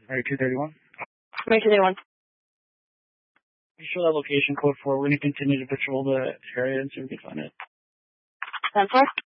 Area 231. Area 231. You show that location code 4. We're going to continue to patrol the area and see if we can find it. 10-4.